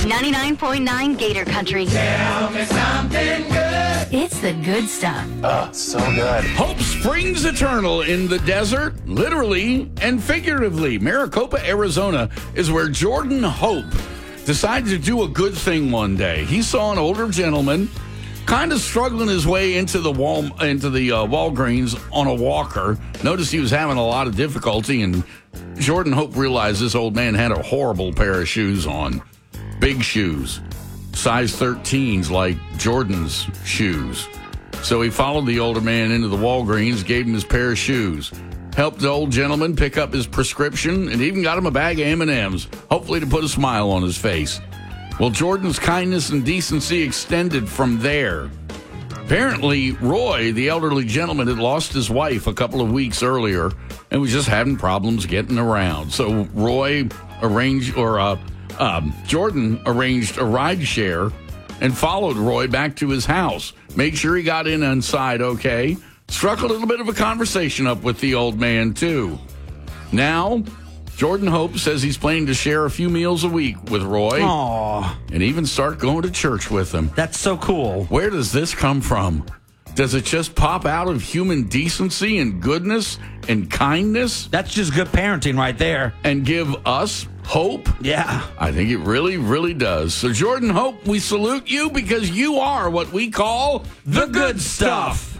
99.9 Gator Country. Tell me something good. It's the good stuff. Oh, so good. Hope springs eternal in the desert, literally and figuratively. Maricopa, Arizona is where Jordan Hope decided to do a good thing one day. He saw an older gentleman kind of struggling his way into the Walgreens on a walker. Noticed he was having a lot of difficulty, and Jordan Hope realized this old man had a horrible pair of shoes on. Big shoes. Size 13s like Jordan's shoes. So he followed the older man into the Walgreens, gave him his pair of shoes, helped the old gentleman pick up his prescription, and even got him a bag of M&Ms, hopefully to put a smile on his face. Well, Jordan's kindness and decency extended from there. Apparently, Roy, the elderly gentleman, had lost his wife a couple of weeks earlier and was just having problems getting around. So Jordan arranged a ride share and followed Roy back to his house. Made sure he got in inside okay. Struck a little bit of a conversation up with the old man, too. Now, Jordan Hope says he's planning to share a few meals a week with Roy. Aww. And even start going to church with him. That's so cool. Where does this come from? Does it just pop out of human decency and goodness and kindness? That's just good parenting right there. And give us hope? Yeah. I think it really, really does. So, Jordan Hope, we salute you because you are what we call the good stuff.